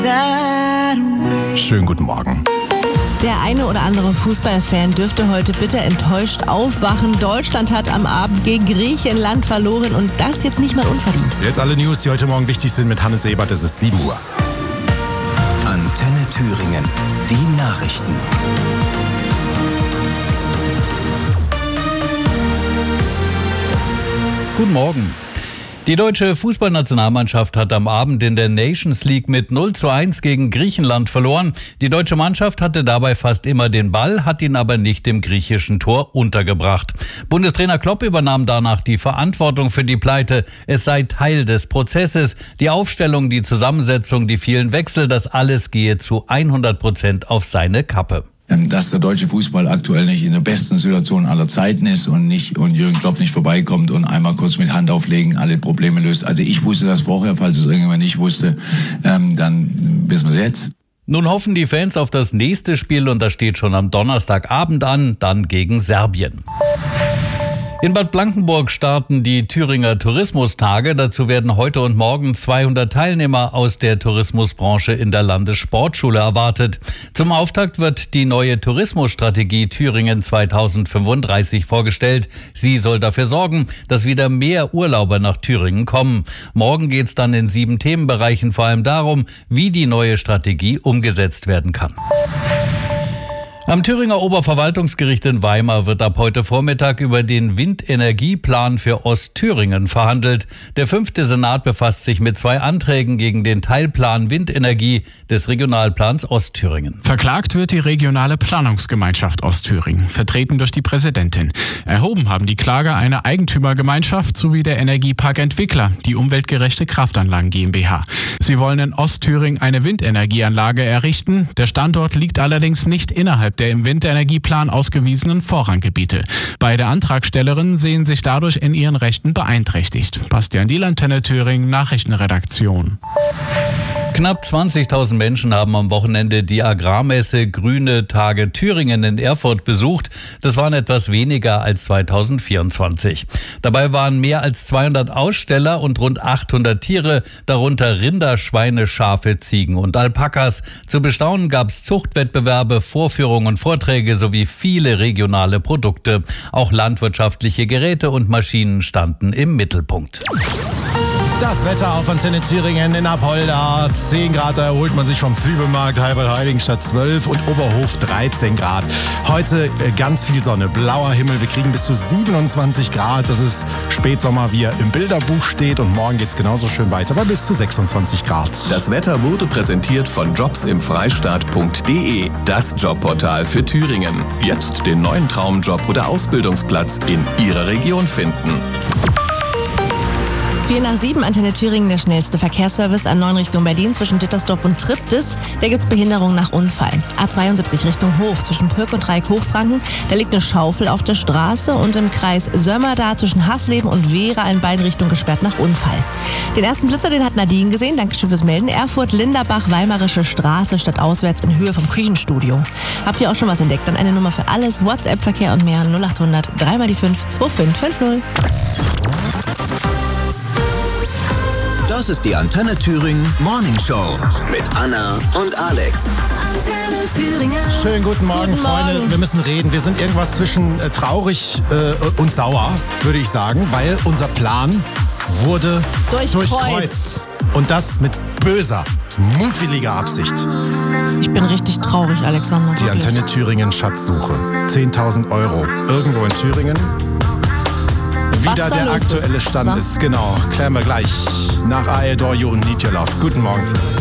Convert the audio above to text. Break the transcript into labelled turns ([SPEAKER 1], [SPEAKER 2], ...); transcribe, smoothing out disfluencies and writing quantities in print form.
[SPEAKER 1] Schönen guten Morgen.
[SPEAKER 2] Der eine oder andere Fußballfan dürfte heute bitter enttäuscht aufwachen. Deutschland hat am Abend gegen Griechenland verloren und das jetzt nicht mal unverdient.
[SPEAKER 1] Jetzt alle News, die heute Morgen wichtig sind mit Hannes Ebert. Es ist 7 Uhr.
[SPEAKER 3] Antenne Thüringen. Die Nachrichten.
[SPEAKER 4] Guten Morgen. Die deutsche Fußballnationalmannschaft hat am Abend in der Nations League mit 0:1 gegen Griechenland verloren. Die deutsche Mannschaft hatte dabei fast immer den Ball, hat ihn aber nicht im griechischen Tor untergebracht. Bundestrainer Klopp übernahm danach die Verantwortung für die Pleite. Es sei Teil des Prozesses. Die Aufstellung, die Zusammensetzung, die vielen Wechsel, das alles gehe zu 100% auf seine Kappe.
[SPEAKER 5] Dass der deutsche Fußball aktuell nicht in der besten Situation aller Zeiten ist und Jürgen Klopp nicht vorbeikommt und einmal kurz mit Hand auflegen alle Probleme löst. Also ich wusste das vorher, falls es irgendjemand nicht wusste, dann wissen wir es jetzt.
[SPEAKER 4] Nun hoffen die Fans auf das nächste Spiel und das steht schon am Donnerstagabend an, dann gegen Serbien. In Bad Blankenburg starten die Thüringer Tourismustage. Dazu werden heute und morgen 200 Teilnehmer aus der Tourismusbranche in der Landessportschule erwartet. Zum Auftakt wird die neue Tourismusstrategie Thüringen 2035 vorgestellt. Sie soll dafür sorgen, dass wieder mehr Urlauber nach Thüringen kommen. Morgen geht es dann in 7 Themenbereichen vor allem darum, wie die neue Strategie umgesetzt werden kann. Am Thüringer Oberverwaltungsgericht in Weimar wird ab heute Vormittag über den Windenergieplan für Ostthüringen verhandelt. Der 5. Senat befasst sich mit 2 Anträgen gegen den Teilplan Windenergie des Regionalplans Ostthüringen.
[SPEAKER 6] Verklagt wird die regionale Planungsgemeinschaft Ostthüringen, vertreten durch die Präsidentin. Erhoben haben die Klage eine Eigentümergemeinschaft sowie der Energieparkentwickler, die umweltgerechte Kraftanlagen GmbH. Sie wollen in Ostthüringen eine Windenergieanlage errichten. Der Standort liegt allerdings nicht innerhalb der im Windenergieplan ausgewiesenen Vorranggebiete. Beide Antragstellerinnen sehen sich dadurch in ihren Rechten beeinträchtigt. Bastian Diel, Antenne Thüringen, Nachrichtenredaktion.
[SPEAKER 4] Knapp 20.000 Menschen haben am Wochenende die Agrarmesse Grüne Tage Thüringen in Erfurt besucht. Das waren etwas weniger als 2024. Dabei waren mehr als 200 Aussteller und rund 800 Tiere, darunter Rinder, Schweine, Schafe, Ziegen und Alpakas. Zu bestaunen gab es Zuchtwettbewerbe, Vorführungen und Vorträge sowie viele regionale Produkte. Auch landwirtschaftliche Geräte und Maschinen standen im Mittelpunkt.
[SPEAKER 1] Das Wetter auf Antenne Thüringen in Apolda. 10 Grad, da erholt man sich vom Zwiebelmarkt. Heilbad-Heiligenstadt 12 und Oberhof 13 Grad. Heute ganz viel Sonne, blauer Himmel. Wir kriegen bis zu 27 Grad. Das ist Spätsommer, wie er im Bilderbuch steht. Und morgen geht es genauso schön weiter, bei bis zu 26 Grad.
[SPEAKER 3] Das Wetter wurde präsentiert von jobsimfreistaat.de, das Jobportal für Thüringen. Jetzt den neuen Traumjob oder Ausbildungsplatz in Ihrer Region finden.
[SPEAKER 2] 4 nach 7, Antenne Thüringen, der schnellste Verkehrsservice an 9 Richtung Berlin zwischen Dittersdorf und Triptis. Da gibt es Behinderung nach Unfall. A72 Richtung Hof zwischen Pölk und Dreieck-Hochfranken. Da liegt eine Schaufel auf der Straße und im Kreis Sömmerda zwischen Hasleben und Wehra in beiden Richtungen gesperrt nach Unfall. Den ersten Blitzer, den hat Nadine gesehen. Dankeschön fürs Melden. Erfurt, Linderbach, Weimarische Straße stadtauswärts in Höhe vom Küchenstudio. Habt ihr auch schon was entdeckt? Dann eine Nummer für alles. WhatsApp-Verkehr und mehr 0800 3 mal die 5 2550.
[SPEAKER 3] Das ist die Antenne Thüringen Morning Show mit Anna und Alex.
[SPEAKER 2] Antenne Thüringen.
[SPEAKER 1] Schönen guten Morgen,
[SPEAKER 2] Guten Morgen.
[SPEAKER 1] Freunde. Wir müssen reden. Wir sind irgendwas zwischen traurig und sauer, würde ich sagen, weil unser Plan wurde durchkreuzt. Und das mit böser, mutwilliger Absicht.
[SPEAKER 2] Ich bin richtig traurig, Alexander.
[SPEAKER 1] Die
[SPEAKER 2] wirklich.
[SPEAKER 1] Antenne Thüringen Schatzsuche. 10.000 Euro. Irgendwo in Thüringen. Wie da der aktuelle Stand ist. Genau. Klären wir gleich nach I Adore You und Need Your Love. Guten Morgen zusammen.